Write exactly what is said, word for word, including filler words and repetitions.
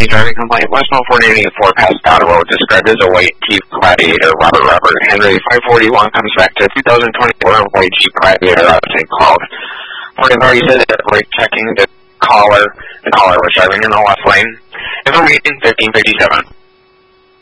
county driving complaint. Westmore four eighty-four past Scott Road, described as a white Jeep Gladiator. Robert Robert Henry five forty-one comes back to two thousand twenty-four white Jeep Gladiator out of Saint Cloud. Port Authority said that we're checking the caller. The caller was driving in the left lane. Information fifteen fifty-seven.